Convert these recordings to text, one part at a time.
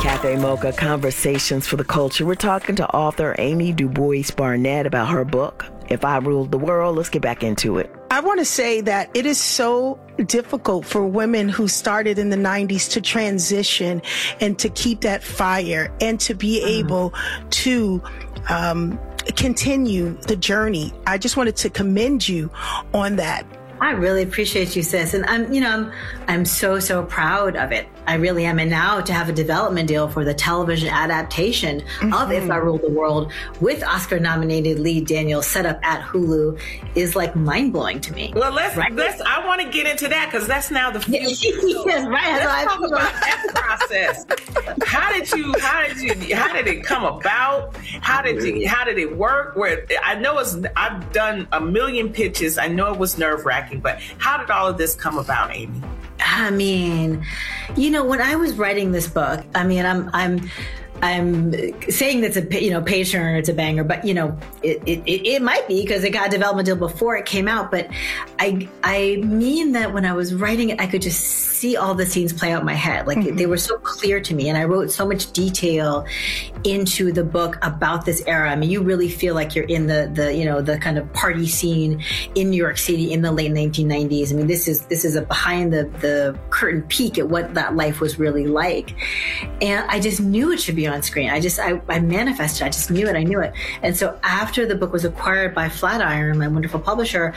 Cafe Mocha, Conversations for the Culture. We're talking to author Amy DuBois Barnett about her book, If I Ruled the World. Let's get back into it. I want to say that it is so difficult for women who started in the 90s to transition and to keep that fire and to be able to continue the journey. I just wanted to commend you on that. I really appreciate you, sis. And I'm so proud of it. I really am. And now to have a development deal for the television adaptation of If I Ruled the World with Oscar-nominated Lee Daniels set up at Hulu is like mind-blowing to me. Well, I want to get into that because that's now the future. Yes, right. Let's talk about that process. How did it come about? How did it work? I've done a million pitches. I know it was nerve-wracking, but how did all of this come about, Amy? I mean, when I was writing this book, I'm saying that's a page turner, it's a banger, but it might be because it got a development deal before it came out. But I mean that when I was writing it, I could just see all the scenes play out in my head. Like they were so clear to me, and I wrote so much detail into the book about this era. I mean, you really feel like you're in the kind of party scene in New York City in the late 1990s. I mean, this is a behind the curtain peek at what that life was really like, and I just knew it should be on screen. I manifested. I just knew it. I knew it. And so after the book was acquired by Flatiron, my wonderful publisher,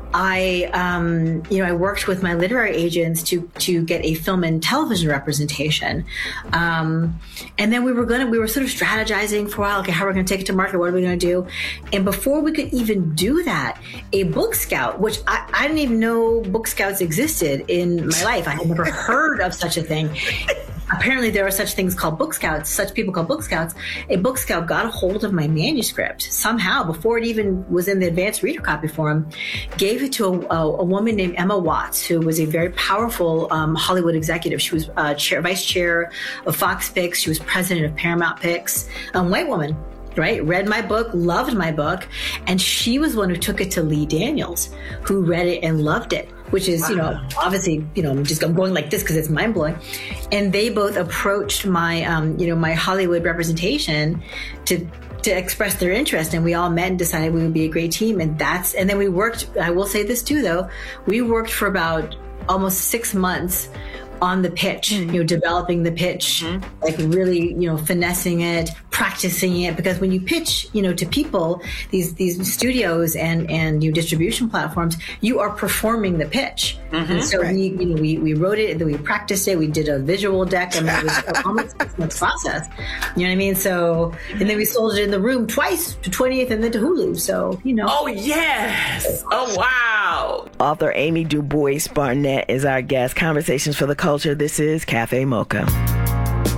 I worked with my literary agents to get a film and television representation. And then we were sort of strategizing for a while. Okay, how are we going to take it to market? What are we going to do? And before we could even do that, a book scout, which I didn't even know book scouts existed in my life. I had never heard of such a thing. Apparently there are such things called book scouts, such people called book scouts. A book scout got a hold of my manuscript somehow before it even was in the advanced reader copy form, gave it to a woman named Emma Watts, who was a very powerful Hollywood executive. She was vice chair of Fox Picks. She was president of Paramount Picks, a white woman. Right, read my book, loved my book, and she was one who took it to Lee Daniels, who read it and loved it. Which is, obviously, I'm going like this because it's mind blowing. And they both approached my, my Hollywood representation to express their interest, and we all met and decided we would be a great team. And then we worked. I will say this too, though, we worked for about almost 6 months on the pitch, developing the pitch, like really, finessing it, practicing it, because when you pitch, to people, these studios and distribution platforms, you are performing the pitch. And so we wrote it, and then we practiced it. We did a visual deck, and it was almost a 6 month process. You know what I mean? So, and then we sold it in the room twice, to 20th and then to Hulu. So, Oh, yes. Oh, wow. Author Amy DuBois Barnett is our guest. Conversations for the Culture. This is Cafe Mocha.